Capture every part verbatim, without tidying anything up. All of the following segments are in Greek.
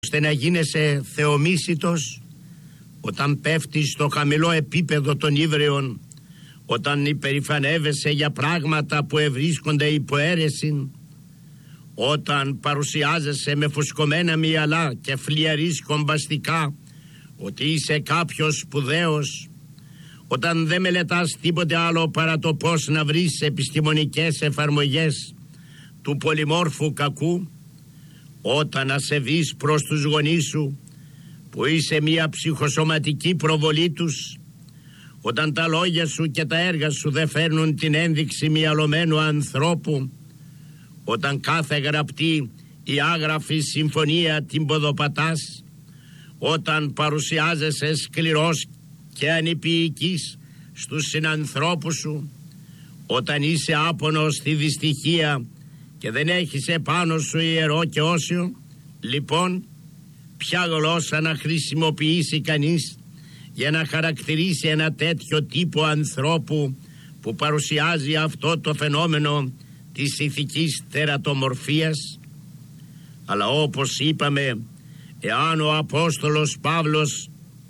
ώστε να γίνεσαι θεομίσιτος όταν πέφτεις στο χαμηλό επίπεδο των ύβρεων, όταν υπερηφανεύεσαι για πράγματα που ευρίσκονται υπό αίρεση, όταν παρουσιάζεσαι με φουσκωμένα μυαλά και φλιαρείς κομπαστικά ότι είσαι κάποιος σπουδαίος, όταν δεν μελετάς τίποτε άλλο παρά το πώς να βρεις επιστημονικές εφαρμογές του πολυμόρφου κακού, όταν ασεβείς προς τους γονείς σου που είσαι μια ψυχοσωματική προβολή τους, όταν τα λόγια σου και τα έργα σου δεν φέρνουν την ένδειξη μυαλωμένου ανθρώπου, όταν κάθε γραπτή ή άγραφη συμφωνία την ποδοπατάς, όταν παρουσιάζεσαι σκληρός και ανυπηικής στους συνανθρώπους σου, όταν είσαι άπονος στη δυστυχία και δεν έχεις επάνω σου ιερό και όσιο, λοιπόν ποια γλώσσα να χρησιμοποιήσει κανείς για να χαρακτηρίσει ένα τέτοιο τύπο ανθρώπου που παρουσιάζει αυτό το φαινόμενο της ηθικής τερατομορφίας? Αλλά όπως είπαμε, εάν ο Απόστολος Παύλος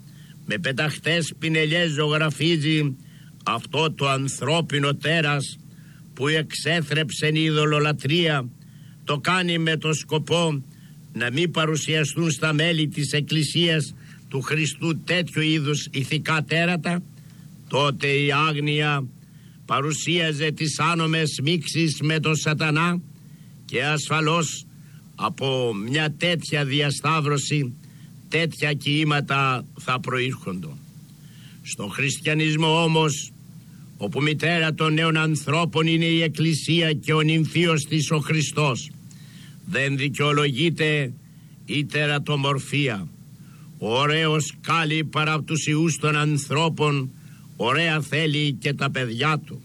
με πεταχτές πινελιές ζωγραφίζει αυτό το ανθρώπινο τέρας που εξέθρεψε η ειδωλολατρία, το κάνει με το σκοπό να μην παρουσιαστούν στα μέλη της Εκκλησίας του Χριστού τέτοιου είδους ηθικά τέρατα, τότε η άγνοια παρουσίαζε τις άνομες μίξεις με τον σατανά και ασφαλώς από μια τέτοια διασταύρωση τέτοια κοίηματα θα προήρχοντο. Στο χριστιανισμό όμως, όπου μητέρα των νέων ανθρώπων είναι η Εκκλησία και ο νυμφίος της ο Χριστός, δεν δικαιολογείται η τερατομορφία. Ο ωραίος κάλλει παρά τους ιούς των ανθρώπων, ωραία θέλει και τα παιδιά του.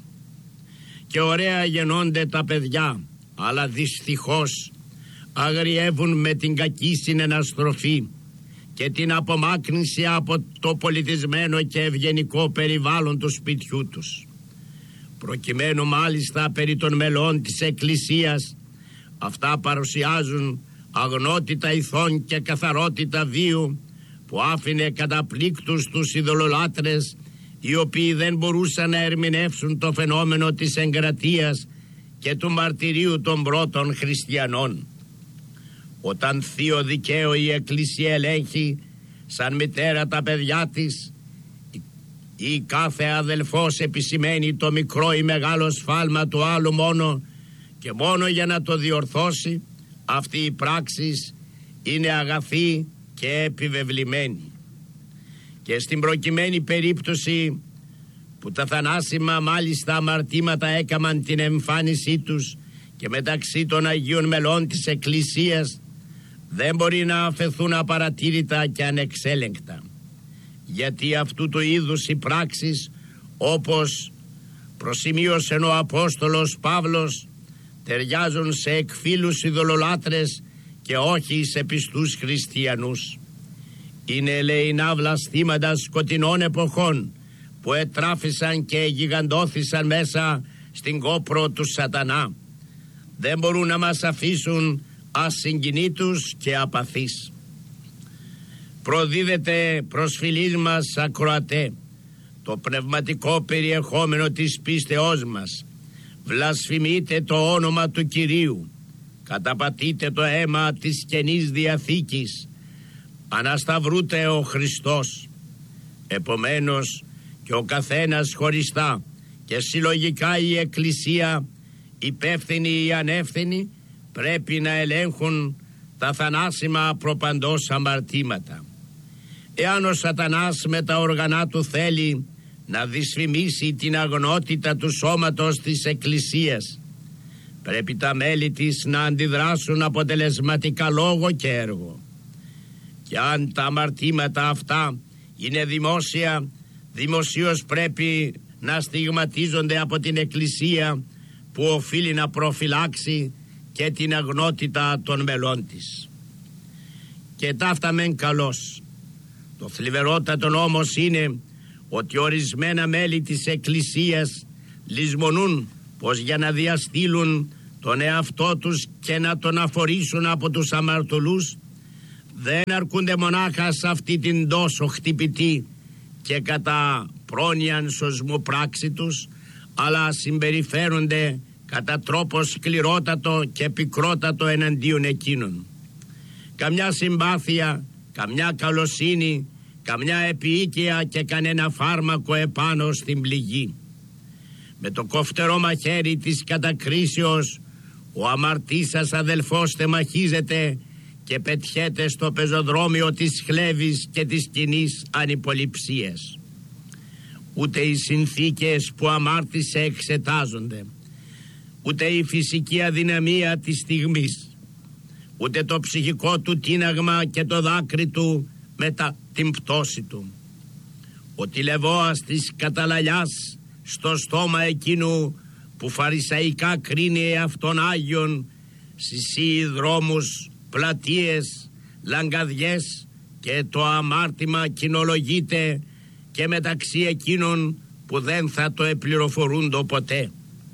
Και ωραία γεννώνται τα παιδιά, αλλά δυστυχώς αγριεύουν με την κακή συνεναστροφή και την απομάκρυνση από το πολιτισμένο και ευγενικό περιβάλλον του σπιτιού τους. Προκειμένου μάλιστα περί των μελών της Εκκλησίας, αυτά παρουσιάζουν αγνότητα ηθών και καθαρότητα βίου που άφηνε καταπλήκτους τους ειδωλολάτρες, οι οποίοι δεν μπορούσαν να ερμηνεύσουν το φαινόμενο της εγκρατείας και του μαρτυρίου των πρώτων χριστιανών. Όταν θείο δικαίο η Εκκλησία ελέγχει σαν μητέρα τα παιδιά της, ή κάθε αδελφός επισημαίνει το μικρό ή μεγάλο σφάλμα του άλλου μόνο και μόνο για να το διορθώσει, αυτή η πράξη είναι αγαθή και επιβεβλημένη. Και στην προκειμένη περίπτωση που τα θανάσιμα μάλιστα αμαρτήματα έκαμαν την εμφάνισή τους και μεταξύ των Αγίων μελών της Εκκλησίας, δεν μπορεί να αφαιθούν απαρατήρητα και ανεξέλεγκτα, γιατί αυτού του είδους οι πράξεις, όπως προσημείωσε ο Απόστολος Παύλος, ταιριάζουν σε εκφύλους ειδωλολάτρες και όχι σε πιστούς χριστιανούς. Είναι ελεεινά βλαστήματα σκοτεινών εποχών που ετράφησαν και γιγαντώθησαν μέσα στην κόπρο του σατανά. Δεν μπορούν να μας αφήσουν ασυγκινήτους και απαθείς. Προδίδεται προσφυλής μας ακροατέ το πνευματικό περιεχόμενο της πίστεώς μας. Βλασφημείτε το όνομα του Κυρίου, καταπατείτε το αίμα της Καινής Διαθήκης, ανασταυρούται ο Χριστός. Επομένως και ο καθένας χωριστά και συλλογικά η Εκκλησία, υπεύθυνοι ή ανεύθυνοι, πρέπει να ελέγχουν τα θανάσιμα προπαντός αμαρτήματα. Εάν ο σατανάς με τα οργανά του θέλει να δυσφημίσει την αγνότητα του σώματος της Εκκλησίας, πρέπει τα μέλη της να αντιδράσουν αποτελεσματικά λόγο και έργο. Και αν τα αμαρτήματα αυτά είναι δημόσια, δημοσίως πρέπει να στιγματίζονται από την Εκκλησία, που οφείλει να προφυλάξει και την αγνότητα των μελών της. Και ταύτα μεν καλώς. Το θλιβερότατο όμως είναι ότι ορισμένα μέλη της Εκκλησίας λησμονούν πως για να διαστήλουν τον εαυτό τους και να τον αφορήσουν από τους αμαρτωλούς, δεν αρκούνται μονάχα σε αυτή την τόσο χτυπητή και κατά πρόνοιαν σωσμού πράξη τους, αλλά συμπεριφέρονται κατά τρόπο σκληρότατο και πικρότατο εναντίον εκείνων. Καμιά συμπάθεια, καμιά καλοσύνη, καμιά επίοικια και κανένα φάρμακο επάνω στην πληγή. Με το κοφτερό μαχαίρι της κατακρίσεως ο αμαρτής σας αδελφός τεμαχίζεται και πετιέται στο πεζοδρόμιο της χλέβης και της κοινής ανυποληψίας. Ούτε οι συνθήκες που αμάρτησε εξετάζονται, ούτε η φυσική αδυναμία της στιγμής, ούτε το ψυχικό του τίναγμα και το δάκρυ του μετά την πτώση του. Ο τηλεβόας της καταλαλιάς στο στόμα εκείνου που φαρισαϊκά κρίνει εαυτόν Άγιον, συσύει δρόμους, πλατείες, λαγκαδιές και το αμάρτημα κοινολογείται και μεταξύ εκείνων που δεν θα το επληροφορούντο ποτέ.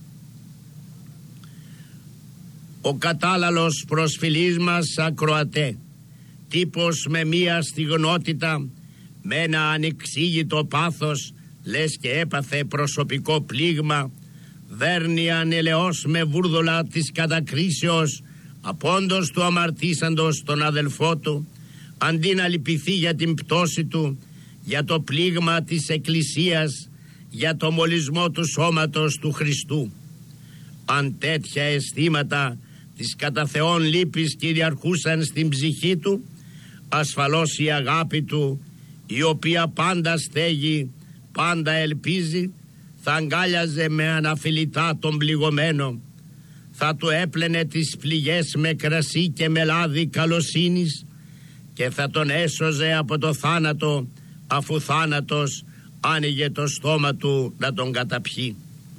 Ο κατάλαλος προσφυλής μας ακροατέ, τύπος με μία στιγνότητα, με ένα ανεξήγητο πάθος, λες και έπαθε προσωπικό πλήγμα, δέρνει ανελεώς με βούρδολα της κατακρίσεως απόντος του αμαρτήσαντος τον αδελφό του, αντί να λυπηθεί για την πτώση του, για το πλήγμα της Εκκλησίας, για το μολυσμό του σώματος του Χριστού. Αν τέτοια αισθήματα της κατά Θεόν λύπης κυριαρχούσαν στην ψυχή του, ασφαλώς η αγάπη του, η οποία πάντα στέγει, πάντα ελπίζει, θα αγκάλιαζε με αναφιλητά τον πληγωμένο, θα του έπλαινε τις πληγές με κρασί και με λάδι καλοσύνης και θα τον έσωζε από το θάνατο, αφού θάνατος άνοιγε το στόμα του να τον καταπιεί.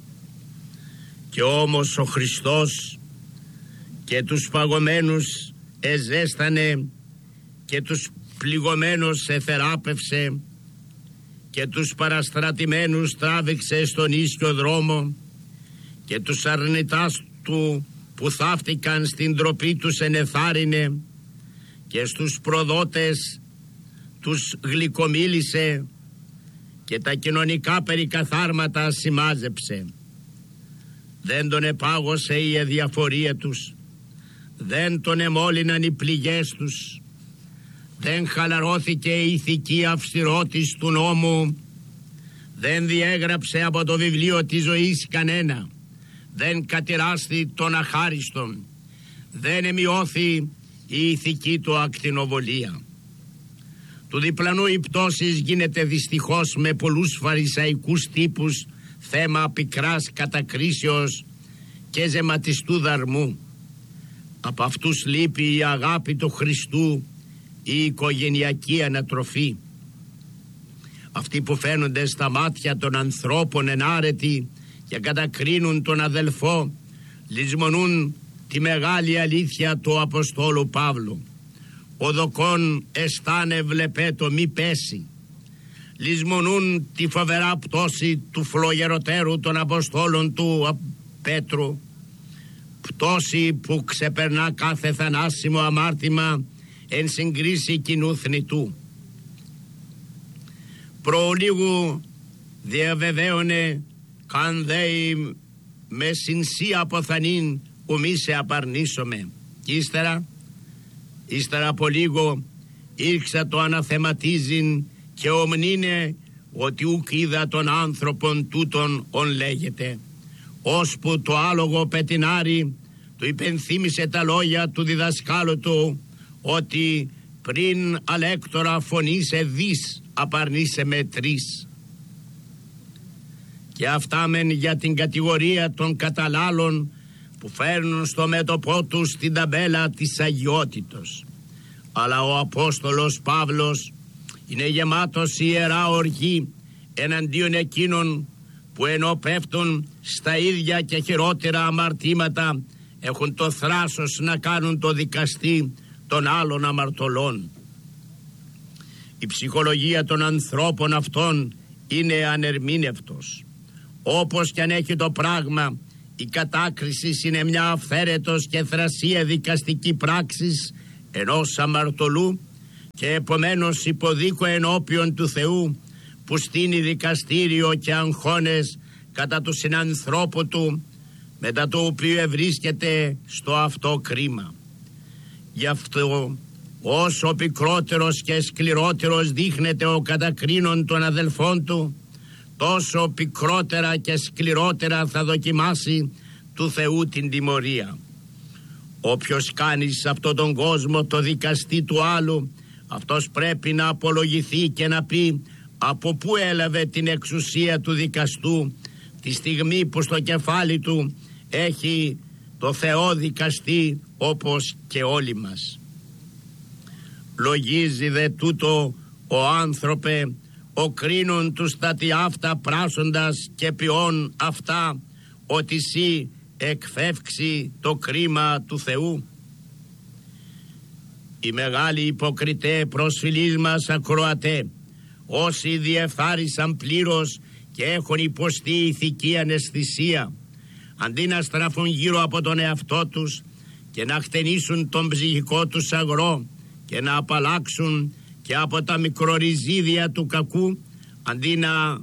Και όμως ο Χριστός και τους παγωμένους εζέστανε και τους πληγωμένους εθεράπευσε και τους παραστρατημένους τράβηξε στον ίσιο δρόμο και τους αρνητάς του που θαύτηκαν στην ντροπή τους ενεθάρρυνε και στους προδότες τους γλυκομίλησε και τα κοινωνικά περικαθάρματα σημάζεψε. Δεν τον επάγωσε η αδιαφορία τους, δεν τον εμόλυναν οι πληγές τους, δεν χαλαρώθηκε η ηθική αυστηρότης του νόμου, δεν διέγραψε από το βιβλίο της ζωής κανένα, δεν κατηράστη τον αχάριστον, δεν εμειώθη η ηθική του ακτινοβολία. Του διπλανού η πτώσης γίνεται δυστυχώς με πολλούς φαρισαϊκούς τύπους θέμα πικράς κατακρίσεως και ζεματιστού δαρμού. Από αυτούς λείπει η αγάπη του Χριστού, η οικογενειακή ανατροφή. Αυτοί που φαίνονται στα μάτια των ανθρώπων ενάρετοι και κατακρίνουν τον αδελφό, λησμονούν τη μεγάλη αλήθεια του Αποστόλου Παύλου. Ο δοκόν αισθάνε βλεπέτο μη πέσει. Λησμονούν τη φοβερά πτώση του φλογεροτέρου των Αποστόλων του Πέτρου, πτώση που ξεπερνά κάθε θανάσιμο αμάρτημα εν συγκρίση κοινού θνητού. Προλίγου διαβεβαίωνε καν δέει με συνσία αποθανήν ουμή σε απαρνήσομαι. Και ύστερα, ύστερα από λίγο ήρξα το αναθεματίζειν και ομνήνε ότι ουκ είδα των άνθρωπων τούτων ον λέγεται. Ώσπου το άλογο πετινάρι του υπενθύμησε τα λόγια του διδασκάλου του ότι πριν αλέκτορα φωνήσε δις απαρνήσε με τρεις. Και αυτά μεν για την κατηγορία των καταλάλων που φέρνουν στο μέτωπό τους την ταμπέλα της αγιότητος. Αλλά ο Απόστολος Παύλος είναι γεμάτος ιερά οργή εναντίον εκείνων που ενώ πέφτουν στα ίδια και χειρότερα αμαρτήματα έχουν το θράσος να κάνουν το δικαστή των άλλων αμαρτωλών. Η ψυχολογία των ανθρώπων αυτών είναι ανερμήνευτος. Όπως κι αν έχει το πράγμα, η κατάκριση είναι μια αυθαίρετος και θρασία δικαστική πράξης ενός αμαρτωλού και επομένως υποδίκω ενώπιον του Θεού, που στείνει δικαστήριο και αγχώνες κατά του συνανθρώπου του, μετά το οποίο ευρίσκεται στο αυτό κρίμα. Γι' αυτό όσο πικρότερος και σκληρότερος δείχνεται ο κατακρίνων των αδελφών του, τόσο πικρότερα και σκληρότερα θα δοκιμάσει του Θεού την τιμωρία. Όποιος κάνει σε αυτόν τον κόσμο το δικαστή του άλλου, αυτός πρέπει να απολογηθεί και να πει από πού έλαβε την εξουσία του δικαστού τη στιγμή που στο κεφάλι του έχει το Θεό δικαστή, όπως και όλοι μας. Λογίζει δε τούτο ο άνθρωπε, ο κρίνων του στατι αυτά πράσσοντας και ποιόν αυτά, ότι σύ εκφεύξει το κρίμα του Θεού. Οι μεγάλοι υποκριτέ προσφυλείς μας ακροατέ, όσοι διεφθάρισαν πλήρως και έχουν υποστεί ηθική αναισθησία, αντί να στραφούν γύρω από τον εαυτό τους και να χτενίσουν τον ψυχικό τους αγρό και να απαλλάξουν και από τα μικροριζίδια του κακού, αντί να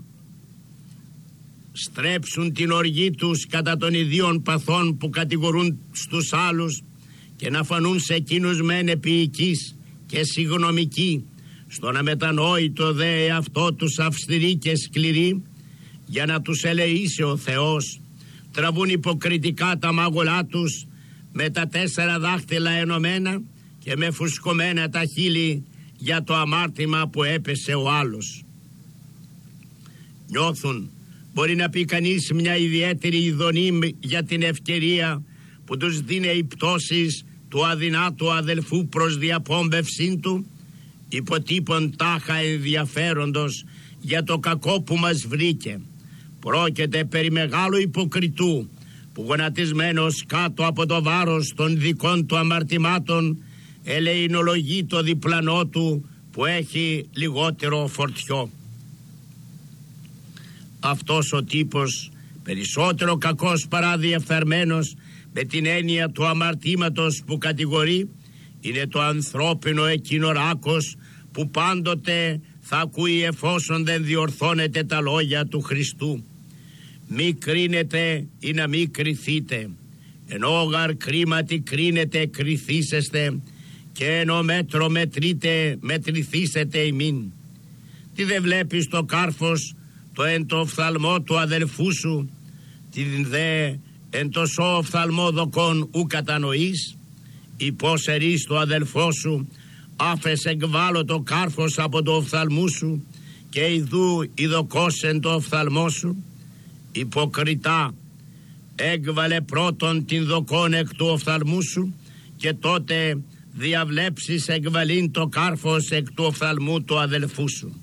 στρέψουν την οργή τους κατά των ιδίων παθών που κατηγορούν στους άλλους και να φανούν σε εκείνους μεν επίοικείς και συγγνωμικοί, στο να μετανόητο δε εαυτό τους αυστηροί και σκληροί, για να τους ελεήσει ο Θεός, τραβούν υποκριτικά τα μάγουλά τους με τα τέσσερα δάχτυλα ενωμένα και με φουσκωμένα τα χείλη για το αμάρτημα που έπεσε ο άλλος. Νιώθουν, μπορεί να πει κανείς, μια ιδιαίτερη ειδονή για την ευκαιρία που τους δίνει οι πτώσεις του αδυνάτου αδελφού προς διαπόμπευσή του, υποτύπων τάχα ενδιαφέροντος για το κακό που μας βρήκε. Πρόκειται περί μεγάλου υποκριτού που γονατισμένος κάτω από το βάρος των δικών του αμαρτημάτων ελεηνολογεί το διπλανό του που έχει λιγότερο φορτιό. Αυτός ο τύπος, περισσότερο κακός παρά διεφθαρμένος με την έννοια του αμαρτήματος που κατηγορεί, είναι το ανθρώπινο εκείνο ράκος που πάντοτε θα ακούει εφόσον δεν διορθώνεται τα λόγια του Χριστού. Μη κρίνετε ή να μη κριθείτε, ενώ γαρ κρίματι κρίνετε κριθήσεστε, και ενώ μέτρο μετρείτε μετρηθήσετε ημίν. Τι δεν βλέπεις το κάρφος το εν το οφθαλμό του αδελφού σου, την δε εν το σώ οφθαλμό δοκών ου κατανοείς, ή πως ερείς το αδελφό σου, άφες εκβάλλω το κάρφος από το οφθαλμού σου και ιδού ειδοκός εν το οφθαλμό σου. Υποκριτά, έκβαλε πρώτον την δοκόν εκ του οφθαλμού σου και τότε διαβλέψεις εκβαλήν το κάρφος εκ του οφθαλμού του αδελφού σου.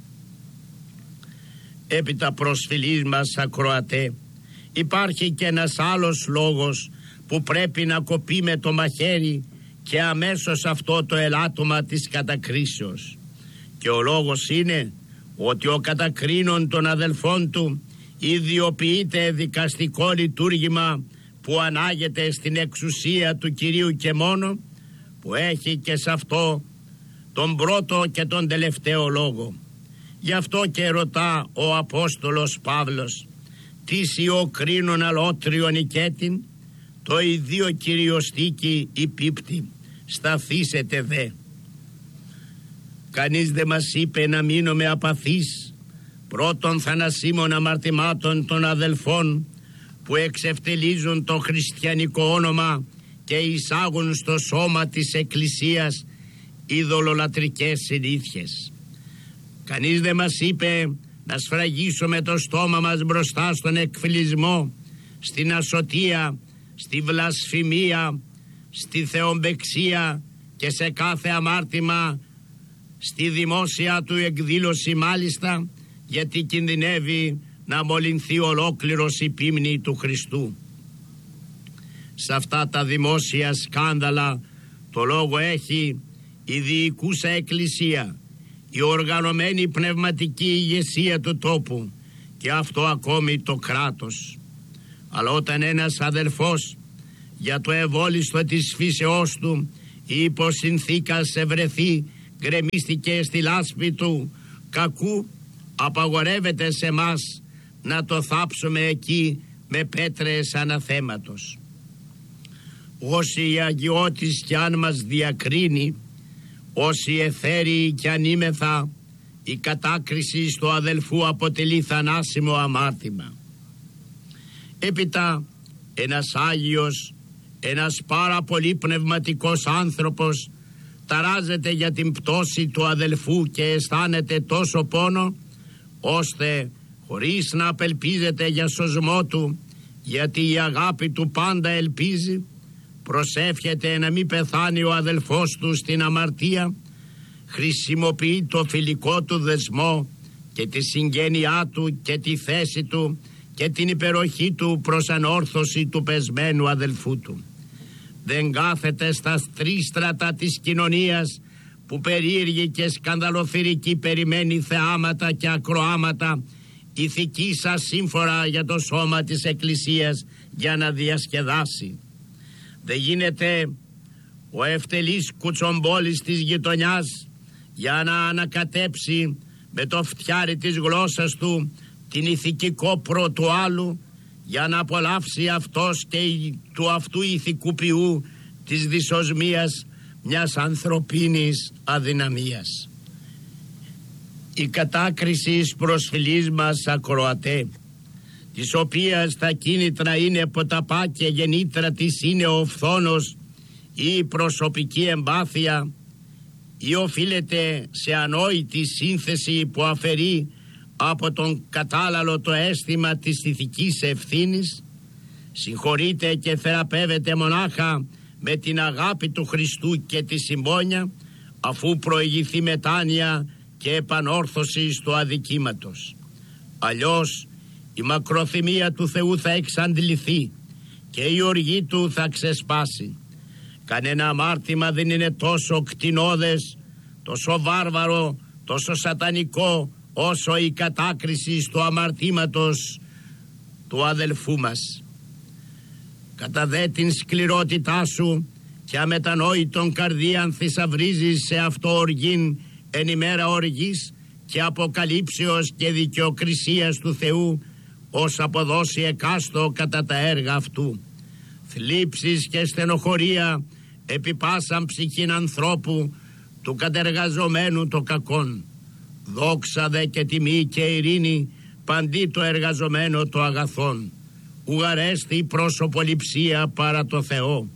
Έπειτα προσφυλής μας ακροατέ, υπάρχει και ένας άλλος λόγος που πρέπει να κοπεί με το μαχαίρι και αμέσως αυτό το ελάττωμα της κατακρίσεως. Και ο λόγος είναι ότι ο κατακρίνων των αδελφών του ιδιοποιείται δικαστικό λειτουργήμα που ανάγεται στην εξουσία του Κυρίου και μόνο, που έχει και σε αυτό τον πρώτο και τον τελευταίο λόγο. Γι' αυτό και ρωτά ο Απόστολος Παύλος, τι ο κρίνων αλότριον οικέτην, το ιδίο κυριοστίκη υπίπτη, σταθήσετε δε. Κανείς δεν μας είπε να μείνουμε απαθείς πρώτων θανασίμων αμαρτημάτων των αδελφών που εξευτελίζουν το χριστιανικό όνομα και εισάγουν στο σώμα της Εκκλησίας ειδωλολατρικές συνήθειες. Κανείς δεν μας είπε να σφραγίσουμε το στόμα μας μπροστά στον εκφυλισμό, στην ασωτεία, στη βλασφημία, στη θεομπεξία και σε κάθε αμάρτημα, στη δημόσια του εκδήλωση μάλιστα, γιατί κινδυνεύει να μολυνθεί ολόκληρος η πίμνη του Χριστού. Σε αυτά τα δημόσια σκάνδαλα το λόγο έχει η διοικούσα εκκλησία, η οργανωμένη πνευματική ηγεσία του τόπου και αυτό ακόμη το κράτος. Αλλά όταν ένας αδελφός για το ευόλιστο της φύσεώς του ή υπό συνθήκας ευρεθεί γκρεμίστηκε στη λάσπη του κακού, απαγορεύεται σε μας να το θάψουμε εκεί με πέτρες αναθέματος. Όσοι η αγιώτης κι αν μας διακρίνει, όσοι εθέριοι κι αν είμεθα, η κατάκριση στο αδελφού αποτελεί θανάσιμο αμάρτημα. Έπειτα ένας Άγιος, ένας πάρα πολύ πνευματικός άνθρωπος ταράζεται για την πτώση του αδελφού και αισθάνεται τόσο πόνο, ώστε χωρίς να απελπίζεται για σωσμό του, γιατί η αγάπη του πάντα ελπίζει, προσεύχεται να μην πεθάνει ο αδελφός του στην αμαρτία, χρησιμοποιεί το φιλικό του δεσμό και τη συγγένειά του και τη θέση του και την υπεροχή του προς ανόρθωση του πεσμένου αδελφού του. Δεν κάθεται στα στρίστρατα της κοινωνίας που περίεργη και σκανδαλοθυρική περιμένει θεάματα και ακροάματα ηθικής ασύμφορα για το σώμα της Εκκλησίας για να διασκεδάσει. Δεν γίνεται ο ευτελής κουτσομπόλης της γειτονιάς για να ανακατέψει με το φτιάρι της γλώσσας του την ηθική κόπρο του άλλου, για να απολαύσει αυτός και του αυτού ηθικού ποιού της δυσοσμίας μιας ανθρωπίνης αδυναμίας. Η κατάκριση εις προσφυλής μας ακροατέ, της οποίας τα κίνητρα είναι ποταπά και γεννήτρα της είναι ο φθόνος ή η προσωπική εμπάθεια, ή οφείλεται σε ανόητη σύνθεση που αφαιρεί από τον κατάλαλο το αίσθημα της ηθικής ευθύνης, συγχωρείται και θεραπεύεται μονάχα με την αγάπη του Χριστού και τη συμπόνια, αφού προηγηθεί μετάνοια και επανόρθωση του αδικήματος. Αλλιώς η μακροθυμία του Θεού θα εξαντληθεί και η οργή του θα ξεσπάσει. Κανένα αμάρτημα δεν είναι τόσο κτηνώδες, τόσο βάρβαρο, τόσο σατανικό όσο η κατάκριση στο αμαρτήματος του αδελφού μας. Κατά δε την σκληρότητά σου και αμετανόητον καρδίαν θησαυρίζεις σε αυτό οργήν εν ημέρα οργής και αποκαλύψεως και δικαιοκρισίας του Θεού, ως αποδώσει εκάστο κατά τα έργα αυτού. Θλίψεις και στενοχωρία επί πάσαν ψυχήν ανθρώπου του κατεργαζομένου το κακόν. Δόξα δε και τιμή και ειρήνη παντί το εργαζομένο το αγαθόν. Ουγαρέστη προσωποληψία παρά το Θεό.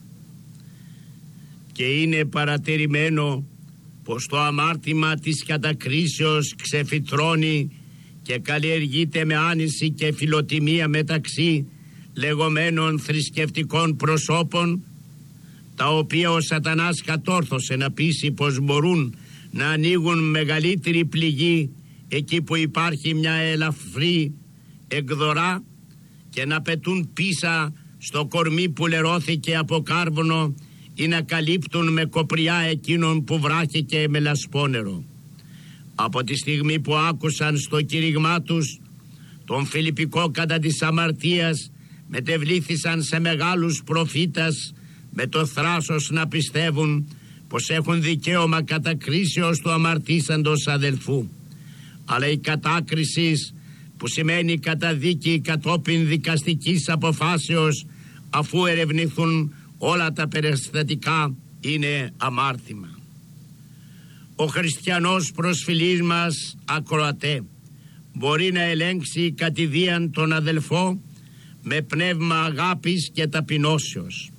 Και είναι παρατηρημένο πως το αμάρτημα της κατακρίσεως ξεφυτρώνει και καλλιεργείται με άνηση και φιλοτιμία μεταξύ λεγόμενων θρησκευτικών προσώπων, τα οποία ο σατανάς κατόρθωσε να πείσει πως μπορούν να ανοίγουν μεγαλύτερη πληγή εκεί που υπάρχει μια ελαφρύ εκδορά και να πετούν πίσα στο κορμί που λερώθηκε από κάρβουνο ή να καλύπτουν με κοπριά εκείνον που βράχηκε με λασπόνερο. Από τη στιγμή που άκουσαν στο κήρυγμά τους τον Φιλιππικό κατά της αμαρτίας, μετεβλήθησαν σε μεγάλους προφήτας με το θράσος να πιστεύουν πως έχουν δικαίωμα κατακρίσεως του αμαρτήσαντος αδελφού. Αλλά η κατάκριση, που σημαίνει καταδίκη κατόπιν δικαστικής αποφάσεως αφού ερευνηθούν όλα τα περιστατικά, είναι αμάρτημα. Ο χριστιανός προσφυλής μας ακροατέ μπορεί να ελέγξει κατηδίαν τον αδελφό με πνεύμα αγάπης και ταπεινώσεως.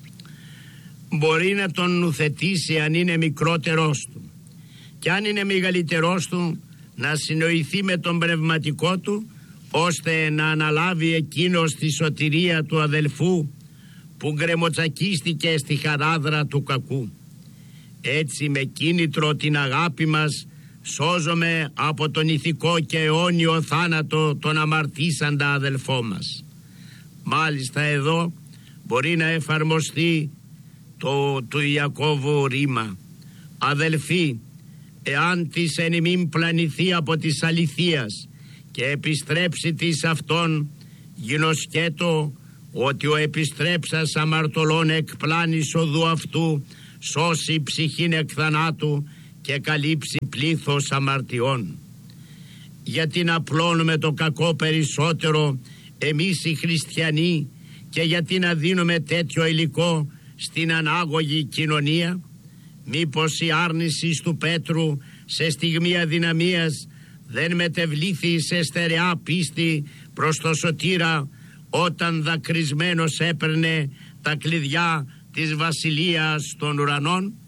Μπορεί να τον νουθετήσει αν είναι μικρότερός του, και αν είναι μεγαλύτερός του να συνοηθεί με τον πνευματικό του, ώστε να αναλάβει εκείνος τη σωτηρία του αδελφού που γκρεμοτσακίστηκε στη χαράδρα του κακού. Έτσι με κίνητρο την αγάπη μας σώζομαι από τον ηθικό και αιώνιο θάνατο τον αμαρτήσαντα αδελφό μας. Μάλιστα εδώ μπορεί να εφαρμοστεί το του Ιακώβου ρήμα: αδελφοί, εάν της εν ημίν πλανηθεί από της αληθείας και επιστρέψει της αυτόν, γινωσκέτο ότι ο επιστρέψας αμαρτωλών εκ πλάνης οδού αυτού σώσει ψυχήν εκ θανάτου και καλύψει πλήθος αμαρτιών. Γιατί να απλώνουμε το κακό περισσότερο εμείς οι χριστιανοί και γιατί να δίνουμε τέτοιο υλικό στην ανάγωγη κοινωνία? Μήπως η άρνηση του Πέτρου σε στιγμή αδυναμίας δεν μετεβλήθη σε στερεά πίστη προς το σωτήρα όταν δακρυσμένος έπαιρνε τα κλειδιά της βασιλείας των ουρανών?